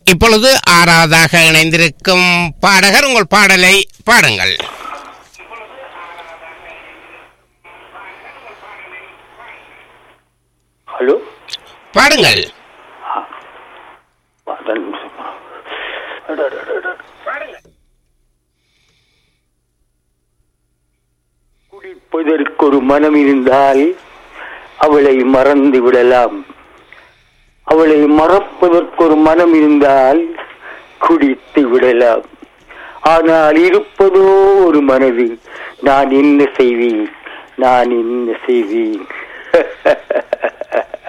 இப்பொழுது ஆறாவதாக இணைந்திருக்கும் பாடகர் உங்கள் பாடலை பாடுங்கள். ஹலோ, பாடுங்கள். குடிப்பதற்கு ஒரு மனம் இருந்தால் அவளை மறந்து விடலாம். அவளை மறப்பதற்கு ஒரு மனம் இருந்தால் குடித்து விடலாம். ஆனால் இருப்பதோ ஒரு மனது. நான் என்ன செய்வேன்?